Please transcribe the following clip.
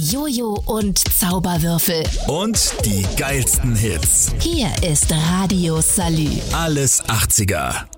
Jojo und Zauberwürfel. Und die geilsten Hits. Hier ist Radio Salü. Alles 80er.